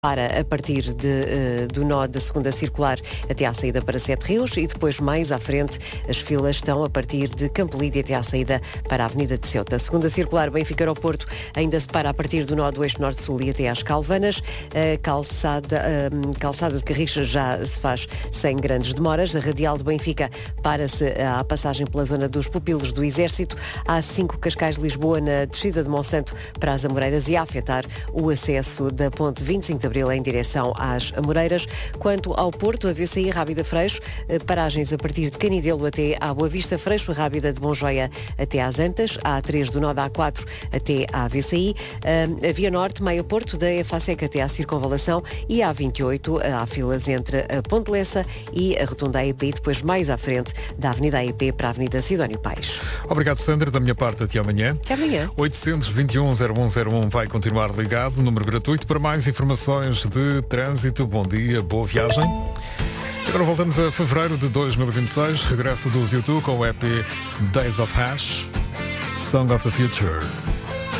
para a partir do nó da segunda circular até à saída para Sete Rios e depois mais à frente as filas estão a partir de Campolide até à saída para a Avenida de Ceuta. Segunda circular Benfica Aeroporto ainda se para a partir do nó do eixo norte-sul e até às Calvanas. A calçada de Carrixa já se faz sem grandes demoras. A radial de Benfica para-se à passagem pela zona dos Pupilos do Exército. Há A5 Cascais-Lisboa na descida de Monsanto para as Amoreiras e a afetar o acesso da ponte 25 de Abril em direção às Amoreiras. Quanto ao Porto, a VCI Rábida Freixo, paragens a partir de Canidelo até à Boa Vista, Freixo Rábida de Monjoia até às Antas, a A3 do nó da A4 até à VCI, a Via Norte, Meio Porto, da EFASEC até à Circunvalação e a A28, há filas entre a Ponte Lessa e a Rotunda AEP e depois mais à frente da Avenida AEP para a Avenida Sidónio Paes. Obrigado, Sandra. Da minha parte, até amanhã. Até amanhã. 821-0101 vai continuar ligado, número gratuito para mais informações de trânsito. Bom dia, boa viagem. Agora voltamos a fevereiro de 2026, regresso dos YouTube com o EP Days of Hash, Song of the Future.